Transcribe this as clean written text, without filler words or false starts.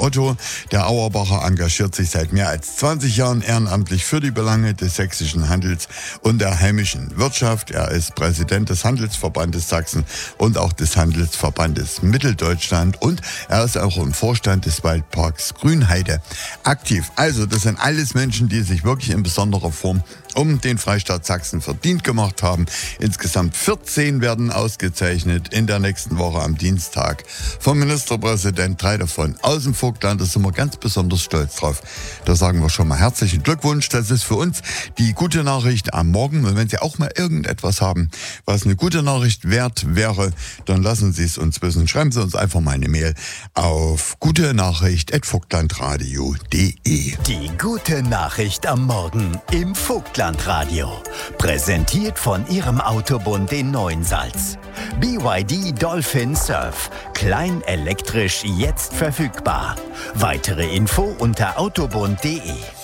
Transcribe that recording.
Otto. Der Auerbacher engagiert sich seit mehr als 20 Jahren ehrenamtlich für die Belange des sächsischen Handels und der heimischen Wirtschaft. Er ist Präsident des Handelsverbandes Sachsen und auch des Handelsverbandes Mitteldeutschland und er ist auch im Vorstand des Waldparks Grünheide aktiv. Also das sind alles Menschen, die sich wirklich in besonderer Form um den Freistaat Sachsen verdient gemacht haben. Insgesamt 14 werden ausgezeichnet in der nächsten Woche am Dienstag vom Ministerpräsident, 3 davon aus dem Vogtland. Da sind wir ganz besonders stolz drauf. Da sagen wir schon mal herzlichen Glückwunsch. Das ist für uns die gute Nachricht am Morgen. Und wenn Sie auch mal irgendetwas haben, was eine gute Nachricht wert wäre, dann lassen Sie es uns wissen. Schreiben Sie uns einfach mal eine Mail auf gutenachricht@vogtlandradio.de. Die gute Nachricht am Morgen im Vogtlandradio. Präsentiert von Ihrem Autobund in Neuensalz. BYD Dolphin Surf. Klein elektrisch jetzt verfügbar. Weitere Info unter autobund.de.